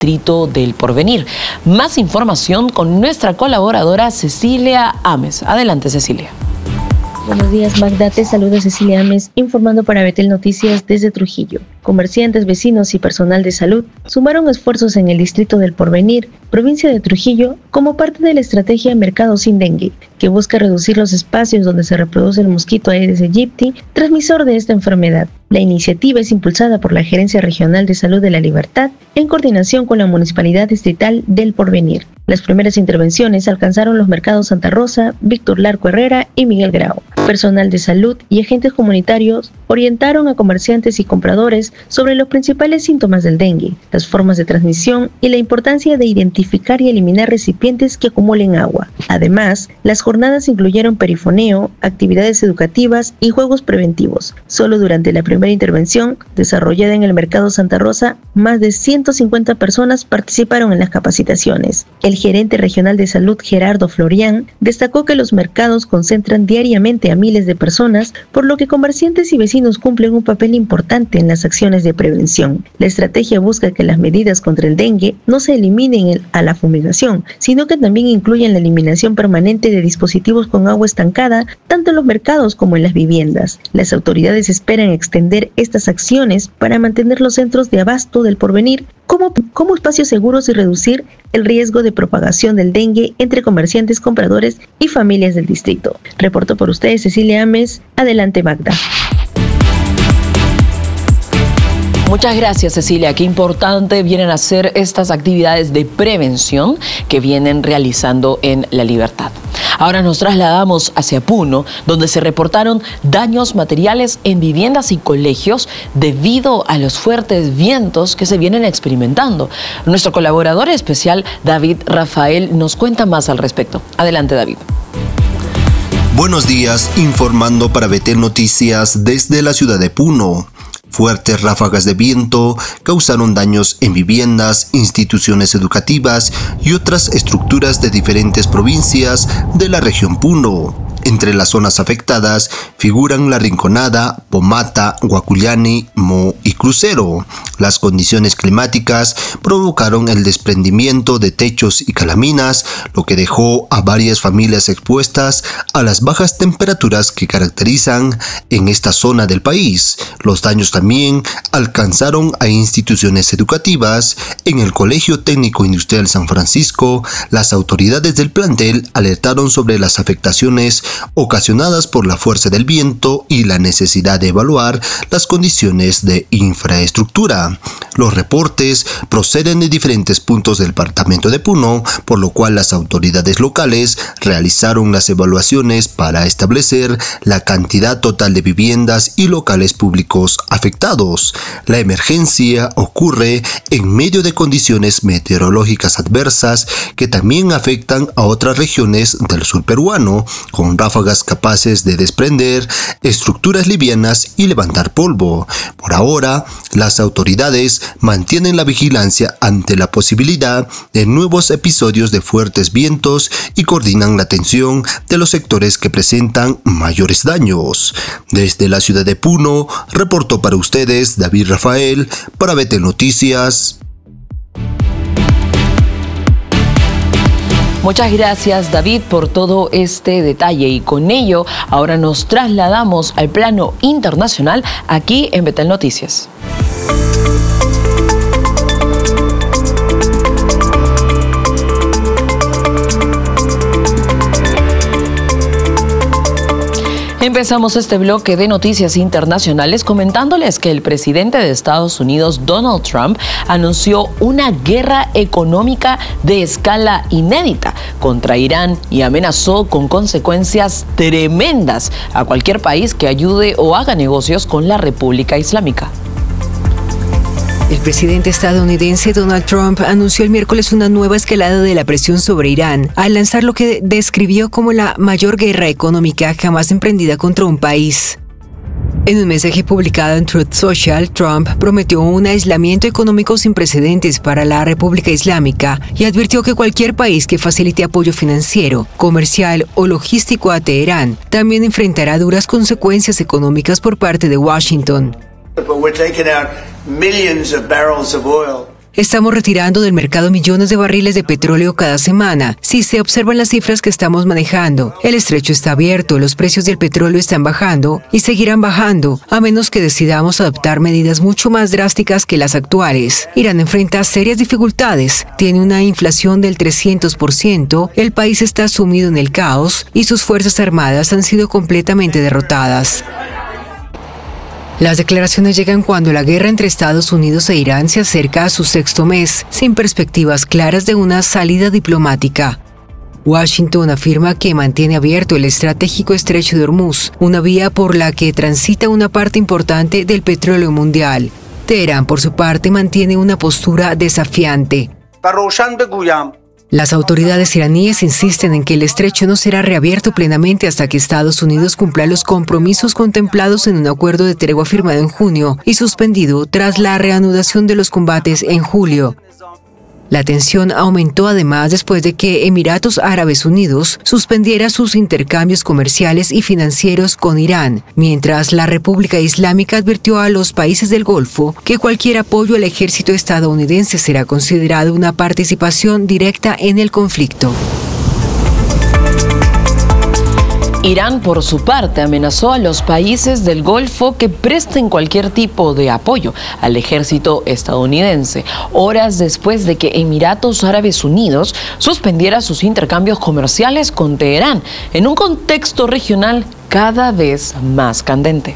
Distrito del Porvenir. Más información con nuestra colaboradora Cecilia Ames. Adelante, Cecilia. Buenos días, Magda. Te saluda Cecilia Ames, informando para Betel Noticias desde Trujillo. Comerciantes, vecinos y personal de salud sumaron esfuerzos en el Distrito del Porvenir, provincia de Trujillo, como parte de la estrategia Mercado Sin Dengue, que busca reducir los espacios donde se reproduce el mosquito Aedes aegypti, transmisor de esta enfermedad. La iniciativa es impulsada por la Gerencia Regional de Salud de La Libertad, en coordinación con la Municipalidad Distrital del Porvenir. Las primeras intervenciones alcanzaron los mercados Santa Rosa, Víctor Larco Herrera y Miguel Grau. Personal de salud y agentes comunitarios orientaron a comerciantes y compradores sobre los principales síntomas del dengue, las formas de transmisión y la importancia de identificar y eliminar recipientes que acumulen agua. Además, las jornadas incluyeron perifoneo, actividades educativas y juegos preventivos. Solo durante la primera intervención, desarrollada en el mercado Santa Rosa, más de 150 personas participaron en las capacitaciones. El gerente regional de salud, Gerardo Florián, destacó que los mercados concentran diariamente a miles de personas, por lo que comerciantes y vecinos cumplen un papel importante en las acciones de prevención. La estrategia busca que las medidas contra el dengue no se eliminen a la fumigación, sino que también incluyan la eliminación permanente de dispositivos con agua estancada, tanto en los mercados como en las viviendas. Las autoridades esperan extender estas acciones para mantener los centros de abasto del Porvenir como espacios seguros y reducir el riesgo de propagación del dengue entre comerciantes, compradores y familias del distrito. Reportó por ustedes Cecilia Ames. Adelante, Magda. Muchas gracias, Cecilia. Qué importante vienen a ser estas actividades de prevención que vienen realizando en La Libertad. Ahora nos trasladamos hacia Puno, donde se reportaron daños materiales en viviendas y colegios debido a los fuertes vientos que se vienen experimentando. Nuestro colaborador especial, David Rafael, nos cuenta más al respecto. Adelante, David. Buenos días, informando para Betel Noticias desde la ciudad de Puno. Fuertes ráfagas de viento causaron daños en viviendas, instituciones educativas y otras estructuras de diferentes provincias de la región Puno. Entre las zonas afectadas figuran La Rinconada, Pomata, Guacullani, Mo y Crucero. Las condiciones climáticas provocaron el desprendimiento de techos y calaminas, lo que dejó a varias familias expuestas a las bajas temperaturas que caracterizan en esta zona del país. Los daños también alcanzaron a instituciones educativas. En el Colegio Técnico Industrial San Francisco, las autoridades del plantel alertaron sobre las afectaciones ocasionadas por la fuerza del viento y la necesidad de evaluar las condiciones de infraestructura. Los reportes proceden de diferentes puntos del departamento de Puno, por lo cual las autoridades locales realizaron las evaluaciones para establecer la cantidad total de viviendas y locales públicos afectados. La emergencia ocurre en medio de condiciones meteorológicas adversas que también afectan a otras regiones del sur peruano, con ráfagas capaces de desprender estructuras livianas y levantar polvo. Por ahora, las autoridades mantienen la vigilancia ante la posibilidad de nuevos episodios de fuertes vientos y coordinan la atención de los sectores que presentan mayores daños. Desde la ciudad de Puno, reportó para ustedes David Rafael para Betel Noticias. Muchas gracias, David, por todo este detalle, y con ello ahora nos trasladamos al plano internacional aquí en Betel Noticias. Empezamos este bloque de noticias internacionales comentándoles que el presidente de Estados Unidos, Donald Trump, anunció una guerra económica de escala inédita contra Irán y amenazó con consecuencias tremendas a cualquier país que ayude o haga negocios con la República Islámica. El presidente estadounidense Donald Trump anunció el miércoles una nueva escalada de la presión sobre Irán al lanzar lo que describió como la mayor guerra económica jamás emprendida contra un país. En un mensaje publicado en Truth Social, Trump prometió un aislamiento económico sin precedentes para la República Islámica y advirtió que cualquier país que facilite apoyo financiero, comercial o logístico a Teherán también enfrentará duras consecuencias económicas por parte de Washington. Estamos retirando del mercado millones de barriles de petróleo cada semana. Si se observan las cifras que estamos manejando, el estrecho está abierto, los precios del petróleo están bajando y seguirán bajando, a menos que decidamos adoptar medidas mucho más drásticas que las actuales. Irán enfrenta serias dificultades, tiene una inflación del 300%, el país está sumido en el caos y sus fuerzas armadas han sido completamente derrotadas. Las declaraciones llegan cuando la guerra entre Estados Unidos e Irán se acerca a su sexto mes, sin perspectivas claras de una salida diplomática. Washington afirma que mantiene abierto el estratégico estrecho de Hormuz, una vía por la que transita una parte importante del petróleo mundial. Teherán, por su parte, mantiene una postura desafiante. Las autoridades iraníes insisten en que el estrecho no será reabierto plenamente hasta que Estados Unidos cumpla los compromisos contemplados en un acuerdo de tregua firmado en junio y suspendido tras la reanudación de los combates en julio. La tensión aumentó además después de que Emiratos Árabes Unidos suspendiera sus intercambios comerciales y financieros con Irán, mientras la República Islámica advirtió a los países del Golfo que cualquier apoyo al ejército estadounidense será considerado una participación directa en el conflicto. Irán, por su parte, amenazó a los países del Golfo que presten cualquier tipo de apoyo al ejército estadounidense, horas después de que Emiratos Árabes Unidos suspendiera sus intercambios comerciales con Teherán, en un contexto regional cada vez más candente.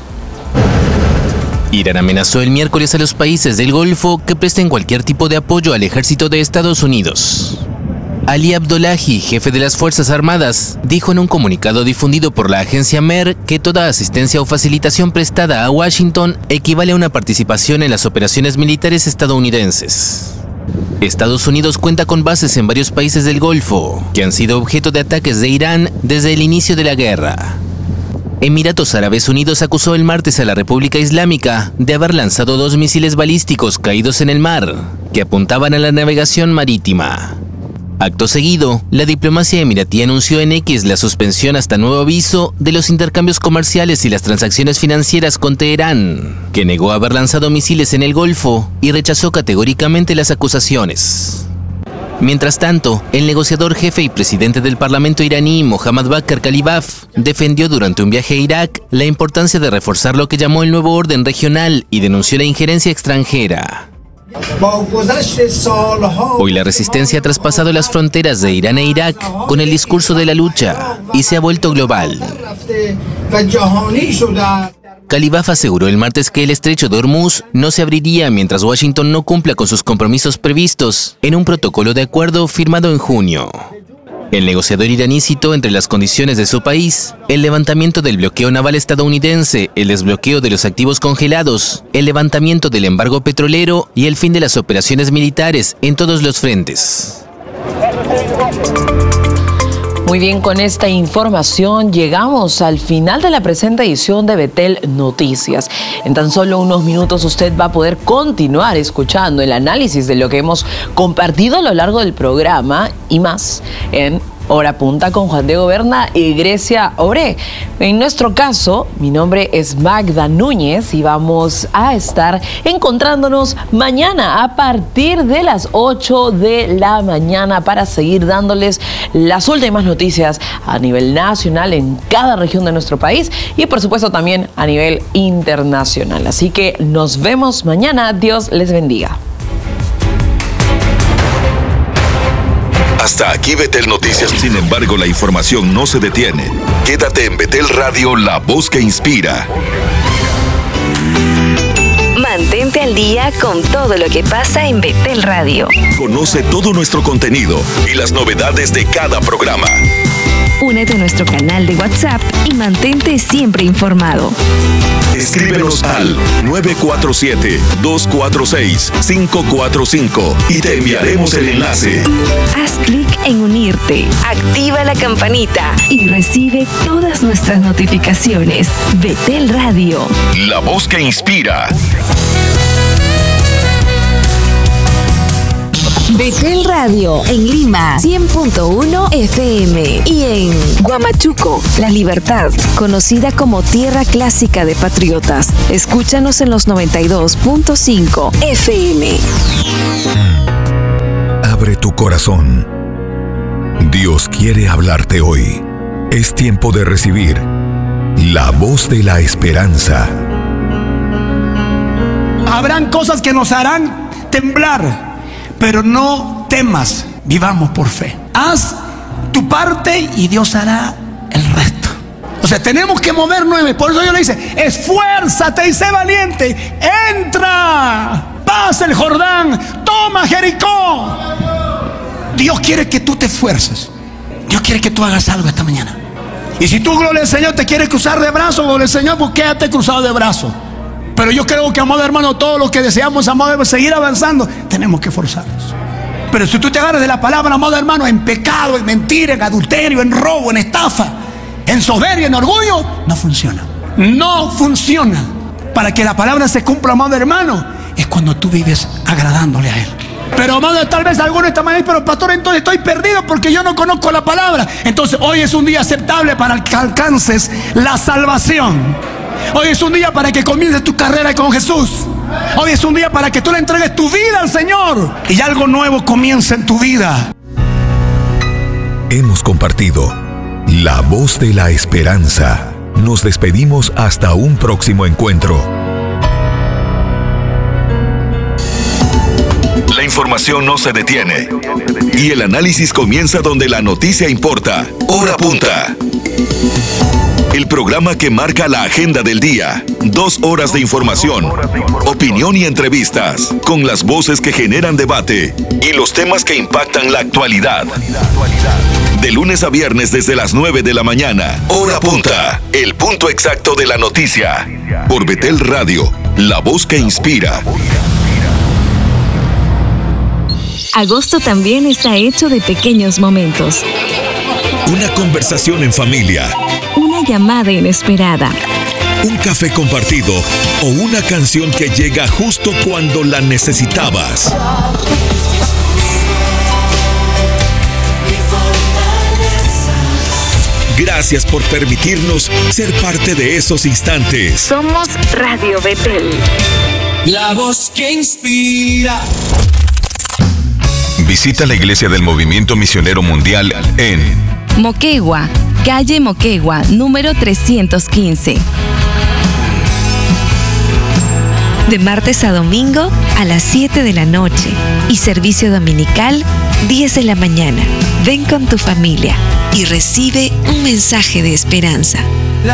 Irán amenazó el miércoles a los países del Golfo que presten cualquier tipo de apoyo al ejército de Estados Unidos. Ali Abdollahi, jefe de las Fuerzas Armadas, dijo en un comunicado difundido por la agencia MER que toda asistencia o facilitación prestada a Washington equivale a una participación en las operaciones militares estadounidenses. Estados Unidos cuenta con bases en varios países del Golfo, que han sido objeto de ataques de Irán desde el inicio de la guerra. Emiratos Árabes Unidos acusó el martes a la República Islámica de haber lanzado 2 misiles balísticos caídos en el mar, que apuntaban a la navegación marítima. Acto seguido, la diplomacia emiratí anunció en X la suspensión hasta nuevo aviso de los intercambios comerciales y las transacciones financieras con Teherán, que negó haber lanzado misiles en el Golfo y rechazó categóricamente las acusaciones. Mientras tanto, el negociador jefe y presidente del Parlamento iraní, Mohammad Bakr Kalibaf, defendió durante un viaje a Irak la importancia de reforzar lo que llamó el nuevo orden regional y denunció la injerencia extranjera. Hoy la resistencia ha traspasado las fronteras de Irán e Irak con el discurso de la lucha y se ha vuelto global. Kalibaf aseguró el martes que el estrecho de Hormuz no se abriría mientras Washington no cumpla con sus compromisos previstos en un protocolo de acuerdo firmado en junio. El negociador iraní citó entre las condiciones de su país el levantamiento del bloqueo naval estadounidense, el desbloqueo de los activos congelados, el levantamiento del embargo petrolero y el fin de las operaciones militares en todos los frentes. Muy bien, con esta información llegamos al final de la presente edición de Betel Noticias. En tan solo unos minutos usted va a poder continuar escuchando el análisis de lo que hemos compartido a lo largo del programa y más en Hora Punta con Juan Diego Berna y Grecia Oré. En nuestro caso, mi nombre es Magda Núñez y vamos a estar encontrándonos mañana a partir de las 8 de la mañana para seguir dándoles las últimas noticias a nivel nacional en cada región de nuestro país y por supuesto también a nivel internacional. Así que nos vemos mañana. Dios les bendiga. Hasta aquí Betel Noticias. Sin embargo, la información no se detiene. Quédate en Betel Radio, la voz que inspira. Mantente al día con todo lo que pasa en Betel Radio. Conoce todo nuestro contenido y las novedades de cada programa. Únete a nuestro canal de WhatsApp y mantente siempre informado. Escríbenos al 947-246-545 y te enviaremos el enlace. Haz clic en unirte, activa la campanita y recibe todas nuestras notificaciones. Betel Radio. La voz que inspira. Betel Radio en Lima 100.1 FM y en Huamachuco, La Libertad, conocida como Tierra Clásica de Patriotas. Escúchanos en los 92.5 FM. Abre tu corazón. Dios quiere hablarte hoy. Es tiempo de recibir la voz de la esperanza. Habrán cosas que nos harán temblar, pero no temas, vivamos por fe. Haz tu parte y Dios hará el resto. O sea, tenemos que movernos. Por eso Dios le dice, esfuérzate y sé valiente, entra, pasa el Jordán, toma Jericó. Dios quiere que tú te esfuerces. Dios quiere que tú hagas algo esta mañana. Y si tú, gloria al Señor, te quieres cruzar de brazos, gloria al Señor, pues quédate cruzado de brazos. Pero yo creo que, amado hermano, todos los que deseamos, amado, seguir avanzando, tenemos que esforzarnos. Pero si tú te agarras de la palabra, amado hermano, en pecado, en mentira, en adulterio, en robo, en estafa, en soberbia, en orgullo, no funciona. No funciona. Para que la palabra se cumpla, amado hermano, es cuando tú vives agradándole a Él. Pero, amado, tal vez alguno está mal, pero pastor, entonces estoy perdido porque yo no conozco la palabra. Entonces hoy es un día aceptable para que alcances la salvación. Hoy es un día para que comiences tu carrera con Jesús. Hoy es un día para que tú le entregues tu vida al Señor y algo nuevo comienza en tu vida. Hemos compartido la voz de la esperanza. Nos despedimos hasta un próximo encuentro. La información no se detiene y el análisis comienza donde la noticia importa. Hora Punta. El programa que marca la agenda del día. 2 horas de información, opinión y entrevistas, con las voces que generan debate y los temas que impactan la actualidad. De lunes a viernes desde las 9 de la mañana. Hora Punta. El punto exacto de la noticia. Por Betel Radio, la voz que inspira. Agosto también está hecho de pequeños momentos. Una conversación en familia. Una llamada inesperada. Un café compartido o una canción que llega justo cuando la necesitabas. Gracias por permitirnos ser parte de esos instantes. Somos Radio Betel. La voz que inspira. Visita la Iglesia del Movimiento Misionero Mundial en Moquegua, calle Moquegua, número 315. De martes a domingo a las 7 de la noche y servicio dominical 10 de la mañana. Ven con tu familia y recibe un mensaje de esperanza.